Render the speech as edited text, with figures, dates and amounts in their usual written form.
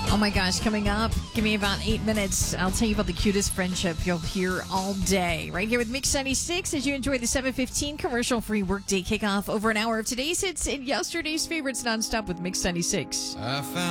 Oh my gosh, coming up, give me about 8 minutes. I'll tell you about the cutest friendship you'll hear all day. Right here with Mix 96 as you enjoy the 7:15 commercial-free workday kickoff. Over an hour of today's hits and yesterday's favorites nonstop with Mix 96.